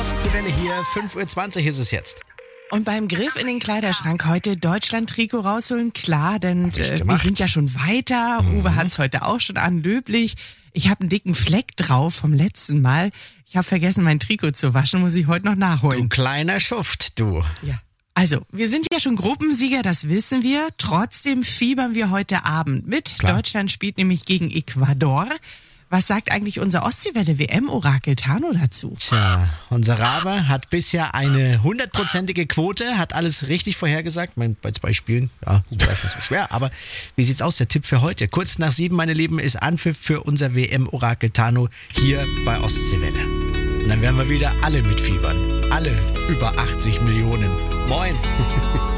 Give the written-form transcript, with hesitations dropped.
Ostseewelle hier, 5:20 Uhr ist es jetzt. Und beim Griff in den Kleiderschrank heute Deutschland-Trikot rausholen, klar, denn wir sind ja schon weiter. Uwe hat's heute auch schon an, löblich. Ich habe einen dicken Fleck drauf vom letzten Mal. Ich habe vergessen, mein Trikot zu waschen, muss ich heute noch nachholen. Du kleiner Schuft, du. Ja. Also, wir sind ja schon Gruppensieger, das wissen wir. Trotzdem fiebern wir heute Abend mit. Klar. Deutschland spielt nämlich gegen Ecuador. Was sagt eigentlich unser Ostseewelle-WM-Orakel Tano dazu? Tja, unser Rabe hat bisher eine 100%ige Quote, hat alles richtig vorhergesagt. Bei 2 Spielen, ja, vielleicht nicht so schwer, aber wie sieht's aus, der Tipp für heute? Kurz nach 7, meine Lieben, ist Anpfiff für unser WM-Orakel Tano hier bei Ostseewelle. Und dann werden wir wieder alle mitfiebern. Alle über 80 Millionen. Moin!